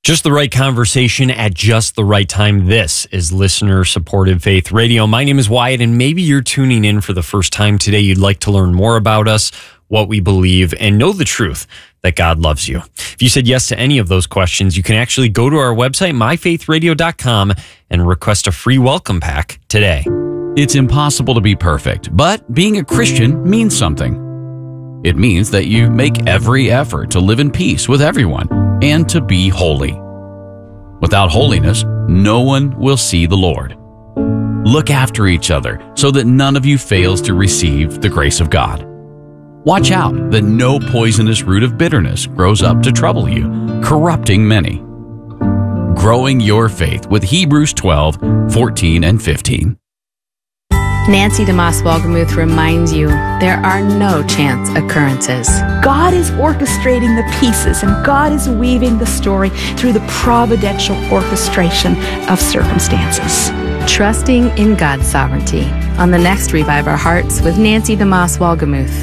Just the right conversation at just the right time. This is listener-supported Faith Radio. My name is Wyatt, and maybe you're tuning in for the first time today. You'd like to learn more about us, what we believe, and know the truth that God loves you. If you said yes to any of those questions, you can actually go to our website, myfaithradio.com, and request a free welcome pack today. It's impossible to be perfect, but being a Christian means something. It means that you make every effort to live in peace with everyone and to be holy. Without holiness, no one will see the Lord. Look after each other so that none of you fails to receive the grace of God. Watch out that no poisonous root of bitterness grows up to trouble you, corrupting many. Growing your faith with Hebrews 12, 14, and 15. Nancy DeMoss Walgemuth reminds you there are no chance occurrences. God is orchestrating the pieces, and God is weaving the story through the providential orchestration of circumstances. Trusting in God's sovereignty on the next Revive Our Hearts with Nancy DeMoss Walgemuth.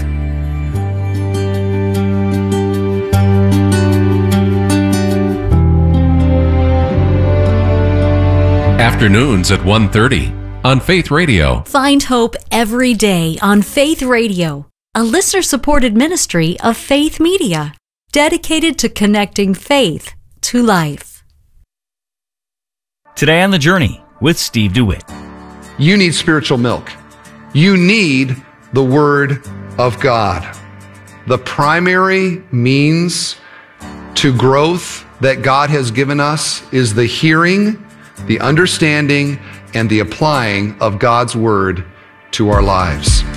Afternoons at 1:30 on Faith Radio. Find hope every day on Faith Radio, a listener-supported ministry of Faith Media, dedicated to connecting faith to life. Today on The Journey with Steve DeWitt. You need spiritual milk. You need the Word of God. The primary means to growth that God has given us is the hearing, the understanding, and the applying of God's Word to our lives.